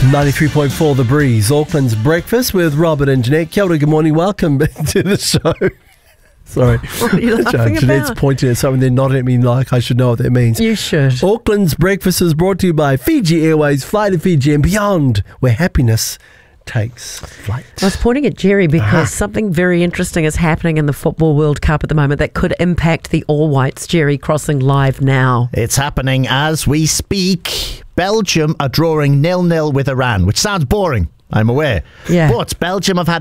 93.4 The Breeze, Auckland's breakfast with Robert and Jeanette. Kia ora, good morning, welcome to the show. Sorry. What are you laughing Jeanette's about? pointing at something, they're nodding at me like I should know what that means. You should. Auckland's breakfast is brought to you by Fiji Airways, fly to Fiji and beyond, where happiness takes flight. I was pointing at Jerry because something very interesting is happening in the Football World Cup at the moment that could impact the All Whites. Jerry, crossing live now. It's happening as we speak. Belgium are drawing 0-0 with Iran, which sounds boring, I'm aware. Yeah. But Belgium have had